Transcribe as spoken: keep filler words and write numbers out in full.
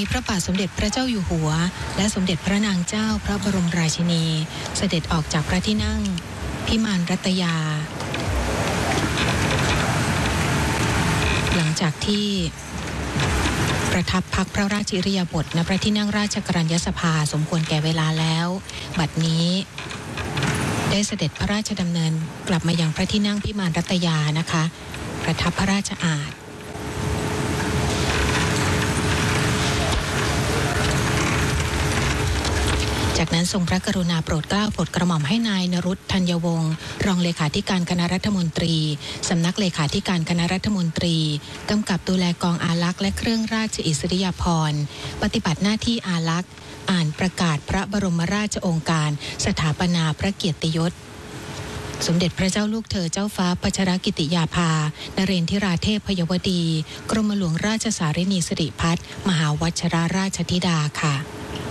พระบาทสมเด็จพระเจ้าอยู่หัวและสมเด็จพระนางเจ้าพระบรมราชินีเสด็จออกจากพระที่นั่งพิมานรัตยาหลังจากที่ประทับพักพระราชอิริยาบถณพระที่นั่งราชกรัญญสภาสมควรแก่เวลาแล้วบัดนี้ได้เสด็จพระราชดำเนินกลับมายังพระที่นั่งพิมานรัตยานะคะประทับพระราชอาสน์จากนั้นทรงพระกรุณาโปรดเกล้าโปรดกระหม่อมให้นายนรุตธัญวงศ์รองเลขาธิการคณะรัฐมนตรีสำนักเลขาธิการคณะรัฐมนตรีกำกับดูแลกองอารักษ์และเครื่องราชอิสริยาภรณ์ปฏิบัติหน้าที่อารักษ์อ่านประกาศพระบรมราชโองการสถาปนาพระเกียรติยศสมเด็จพระเจ้าลูกเธอเจ้าฟ้าพัชรกิติยาภานเรนทิราเทพพยวดีกรมหลวงราชสารินีสิริพัฒน์มหาวัชรราชธิดาค่ะ